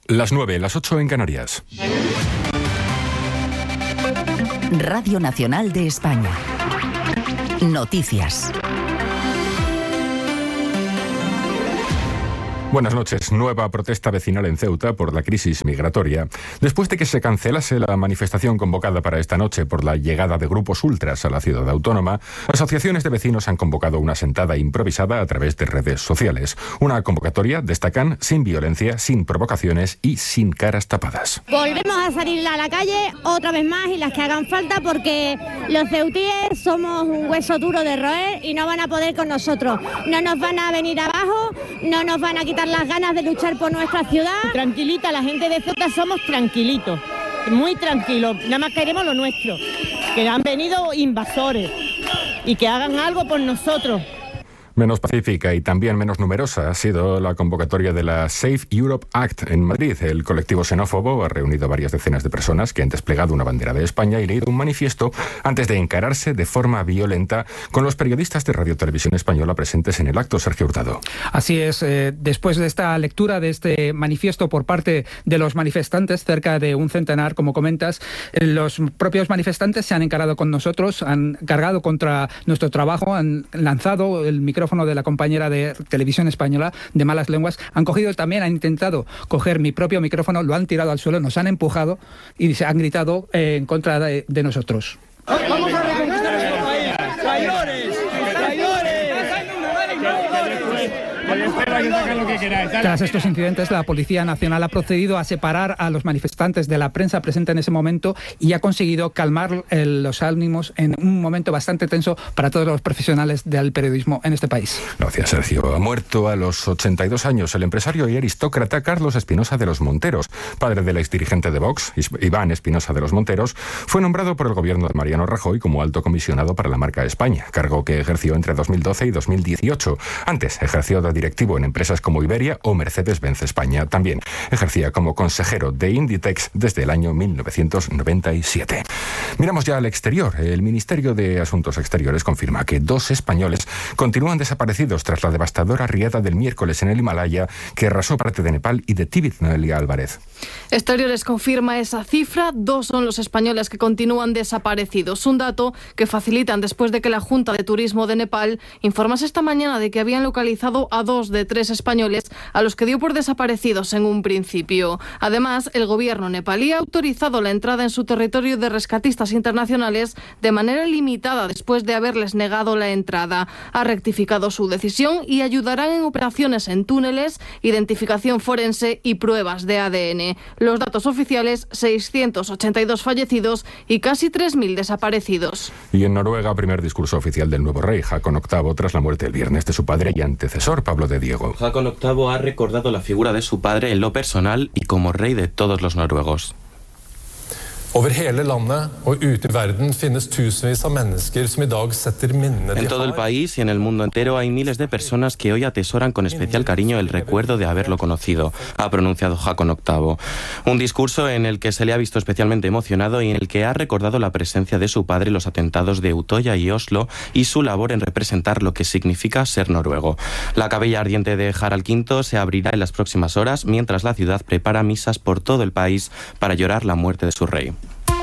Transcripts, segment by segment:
Las 9, las 8 en Canarias. Radio Nacional de España. Noticias. Buenas noches. Nueva protesta vecinal en Ceuta por la crisis migratoria. Después de que se cancelase la manifestación convocada para esta noche por la llegada de grupos ultras a la ciudad autónoma, asociaciones de vecinos han convocado una sentada improvisada a través de redes sociales. Una convocatoria, destacan, sin violencia, sin provocaciones y sin caras tapadas. Volvemos a salir a la calle otra vez más y las que hagan falta, porque los ceutíes somos un hueso duro de roer y no van a poder con nosotros. No nos van a venir abajo, no nos van a quitar las ganas de luchar por nuestra ciudad. Tranquilita, la gente de Ceuta somos tranquilitos, muy tranquilos, nada más queremos lo nuestro, que han venido invasores y que hagan algo por nosotros. Menos pacífica y también menos numerosa ha sido la convocatoria de la Safe Europe Act en Madrid. El colectivo xenófobo ha reunido varias decenas de personas que han desplegado una bandera de España y leído un manifiesto antes de encararse de forma violenta con los periodistas de Radio Televisión Española presentes en el acto. Sergio Hurtado. Así es, después de esta lectura de este manifiesto por parte de los manifestantes, cerca de un centenar, como comentas, los propios manifestantes se han encarado con nosotros, han cargado contra nuestro trabajo, han lanzado el micrófono de la compañera de Televisión Española de malas lenguas, han intentado coger mi propio micrófono, lo han tirado al suelo, nos han empujado y se han gritado en contra de nosotros. ¡Vamos a reconquistar nuestro país! ¡Traidores! Tras estos incidentes, la Policía Nacional ha procedido a separar a los manifestantes de la prensa presente en ese momento y ha conseguido calmar los ánimos en un momento bastante tenso para todos los profesionales del periodismo en este país. Gracias, Sergio. Ha muerto a los 82 años el empresario y aristócrata Carlos Espinosa de los Monteros. Padre del exdirigente de Vox, Iván Espinosa de los Monteros, fue nombrado por el gobierno de Mariano Rajoy como alto comisionado para la marca España, cargo que ejerció entre 2012 y 2018. Antes ejerció de directivo en empresas como Iberia o Mercedes-Benz España. También ejercía como consejero de Inditex desde el año 1997. Miramos ya al exterior. El Ministerio de Asuntos Exteriores confirma que 2 españoles continúan desaparecidos tras la devastadora riada del miércoles en el Himalaya que arrasó parte de Nepal y de Tíbet. Noelia Álvarez. Exteriores confirma esa cifra. 2 son los españoles que continúan desaparecidos. Un dato que facilitan después de que la Junta de Turismo de Nepal informase esta mañana de que habían localizado a 2 de 3 españoles a los que dio por desaparecidos en un principio. Además, el gobierno nepalí ha autorizado la entrada en su territorio de rescatistas internacionales de manera limitada después de haberles negado la entrada. Ha rectificado su decisión y ayudarán en operaciones en túneles, identificación forense y pruebas de ADN. Los datos oficiales: 682 fallecidos y casi 3.000 desaparecidos. Y en Noruega, primer discurso oficial del nuevo rey, Haakon VIII, tras la muerte el viernes de su padre y antecesor, Pablo de Diego. Haakon VIII ha recordado la figura de su padre en lo personal y como rey de todos los noruegos. Over hele landet og ute i verden finnes tusenvis av mennesker som i dag setter minnene de En todo el país y en el mundo entero hay miles de personas que hoy atesoran con especial cariño el recuerdo de haberlo conocido, ha pronunciado Haakon VIII. Un discurso en el que se le ha visto especialmente emocionado y en el que ha recordado la presencia de su padre en los atentados de Utoya y Oslo y su labor en representar lo que significa ser noruego. La capilla ardiente de Harald V se abrirá en las próximas horas mientras la ciudad prepara misas por todo el país para llorar la muerte de su rey.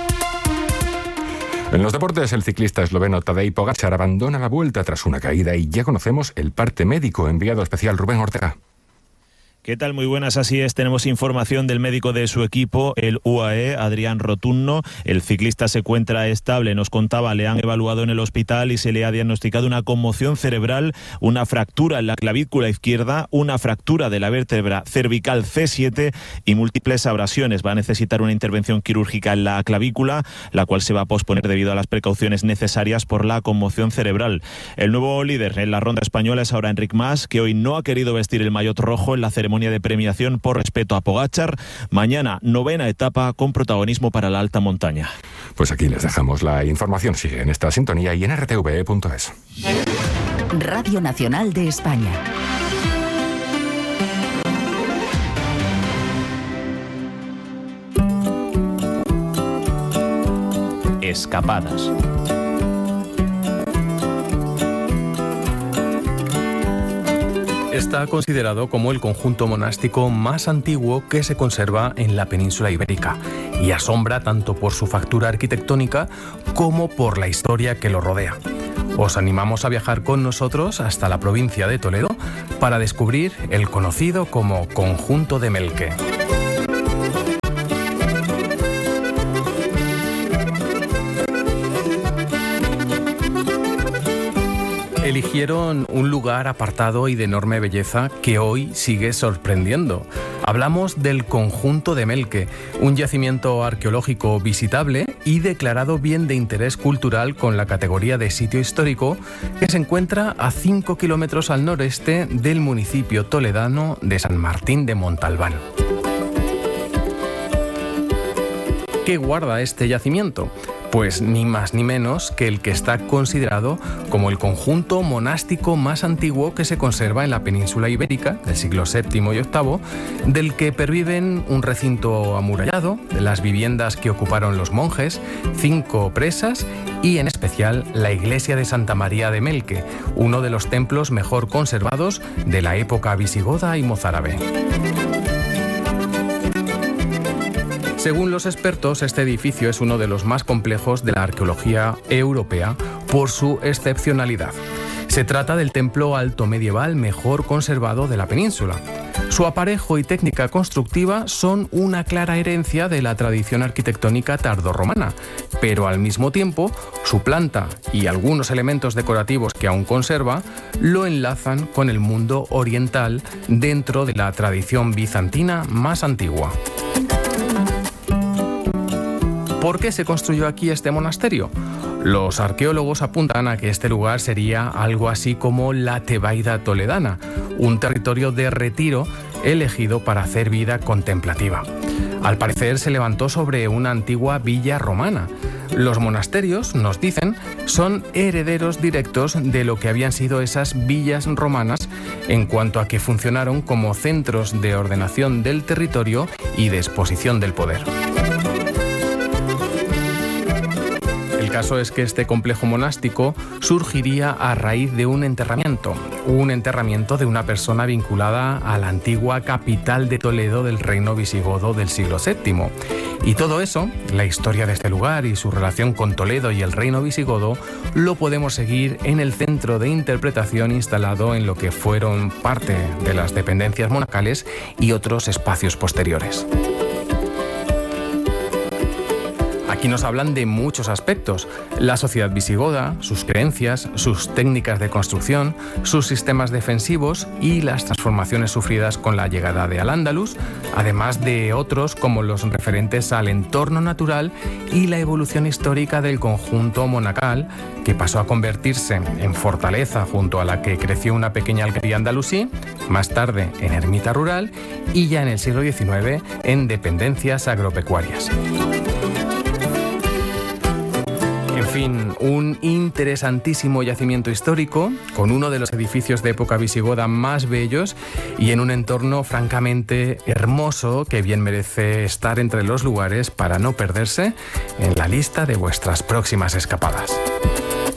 En los deportes, el ciclista esloveno Tadej Pogačar abandona la Vuelta tras una caída y ya conocemos el parte médico. Enviado especial Rubén Ortega. ¿Qué tal? Muy buenas, así es. Tenemos información del médico de su equipo, el UAE, Adrián Rotunno. El ciclista se encuentra estable, nos contaba, le han evaluado en el hospital y se le ha diagnosticado una conmoción cerebral, una fractura en la clavícula izquierda, una fractura de la vértebra cervical C7 y múltiples abrasiones. Va a necesitar una intervención quirúrgica en la clavícula, la cual se va a posponer debido a las precauciones necesarias por la conmoción cerebral. El nuevo líder en la ronda española es ahora Enric Mas, que hoy no ha querido vestir el maillot rojo en la ceremonia de premiación por respeto a Pogačar. Mañana, 9ª etapa con protagonismo para la alta montaña. Pues aquí les dejamos. La información sigue en esta sintonía y en rtve.es. Radio Nacional de España. Escapadas. Está considerado como el conjunto monástico más antiguo que se conserva en la península ibérica y asombra tanto por su factura arquitectónica como por la historia que lo rodea. Os animamos a viajar con nosotros hasta la provincia de Toledo para descubrir el conocido como Conjunto de Melque. Eligieron un lugar apartado y de enorme belleza que hoy sigue sorprendiendo. Hablamos del Conjunto de Melque, un yacimiento arqueológico visitable y declarado bien de interés cultural con la categoría de sitio histórico, que se encuentra a 5 kilómetros al noreste del municipio toledano de San Martín de Montalbán. ¿Qué guarda este yacimiento? Pues ni más ni menos que el que está considerado como el conjunto monástico más antiguo que se conserva en la península ibérica del siglo VII y VIII, del que perviven un recinto amurallado, las viviendas que ocuparon los monjes, 5 presas y en especial la iglesia de Santa María de Melque, uno de los templos mejor conservados de la época visigoda y mozárabe. Según los expertos, este edificio es uno de los más complejos de la arqueología europea por su excepcionalidad. Se trata del templo alto medieval mejor conservado de la península. Su aparejo y técnica constructiva son una clara herencia de la tradición arquitectónica tardorromana, pero al mismo tiempo su planta y algunos elementos decorativos que aún conserva lo enlazan con el mundo oriental dentro de la tradición bizantina más antigua. ¿Por qué se construyó aquí este monasterio? Los arqueólogos apuntan a que este lugar sería algo así como la Tebaida toledana, un territorio de retiro elegido para hacer vida contemplativa. Al parecer se levantó sobre una antigua villa romana. Los monasterios, nos dicen, son herederos directos de lo que habían sido esas villas romanas en cuanto a que funcionaron como centros de ordenación del territorio y de exposición del poder. El caso es que este complejo monástico surgiría a raíz de un enterramiento de una persona vinculada a la antigua capital de Toledo del reino visigodo del siglo VII. Y todo eso, la historia de este lugar y su relación con Toledo y el reino visigodo, lo podemos seguir en el centro de interpretación instalado en lo que fueron parte de las dependencias monacales y otros espacios posteriores. Aquí nos hablan de muchos aspectos: la sociedad visigoda, sus creencias, sus técnicas de construcción, sus sistemas defensivos y las transformaciones sufridas con la llegada de Al-Ándalus, además de otros como los referentes al entorno natural y la evolución histórica del conjunto monacal, que pasó a convertirse en fortaleza junto a la que creció una pequeña alquería andalusí, más tarde en ermita rural y ya en el siglo XIX en dependencias agropecuarias. En fin, un interesantísimo yacimiento histórico, con uno de los edificios de época visigoda más bellos y en un entorno francamente hermoso que bien merece estar entre los lugares para no perderse en la lista de vuestras próximas escapadas.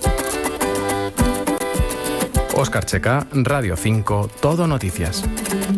Óscar Checa, Radio 5, Todo Noticias.